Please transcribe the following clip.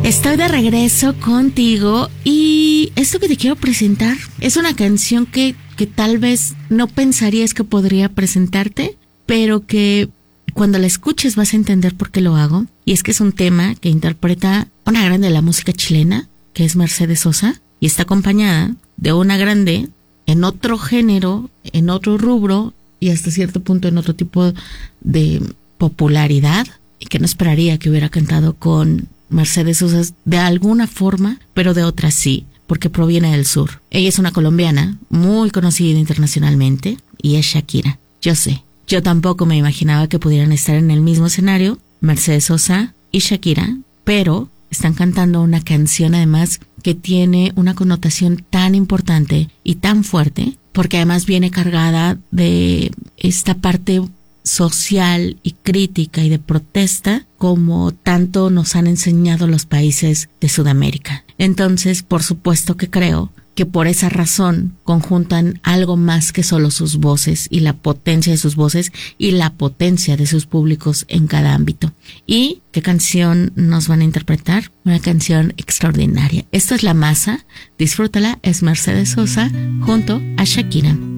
Estoy de regreso contigo y esto que te quiero presentar es una canción que tal vez no pensarías que podría presentarte, pero que cuando la escuches vas a entender por qué lo hago. Y es que es un tema que interpreta una grande de la música chilena, que es Mercedes Sosa, y está acompañada de una grande en otro género, en otro rubro y hasta cierto punto en otro tipo de popularidad, y que no esperaría que hubiera cantado con Mercedes Sosa de alguna forma, pero de otra sí, porque proviene del sur. Ella es una colombiana muy conocida internacionalmente y es Shakira. Yo sé, yo tampoco me imaginaba que pudieran estar en el mismo escenario, Mercedes Sosa y Shakira, pero están cantando una canción además que tiene una connotación tan importante y tan fuerte, porque además viene cargada de esta parte social y crítica y de protesta como tanto nos han enseñado los países de Sudamérica. Entonces, por supuesto que creo que por esa razón conjuntan algo más que solo sus voces y la potencia de sus voces y la potencia de sus públicos en cada ámbito. ¿Y qué canción nos van a interpretar? Una canción extraordinaria. Esto es La Masa, disfrútala, es Mercedes Sosa junto a Shakira.